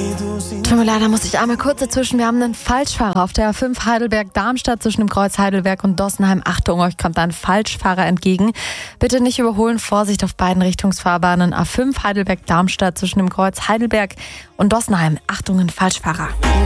Tut mir leid, da muss ich einmal kurz dazwischen. Wir haben einen Falschfahrer auf der A5 Heidelberg-Darmstadt zwischen dem Kreuz Heidelberg und Dossenheim. Achtung, euch kommt ein Falschfahrer entgegen. Bitte nicht überholen, Vorsicht auf beiden Richtungsfahrbahnen. A5 Heidelberg-Darmstadt zwischen dem Kreuz Heidelberg und Dossenheim. Achtung, ein Falschfahrer.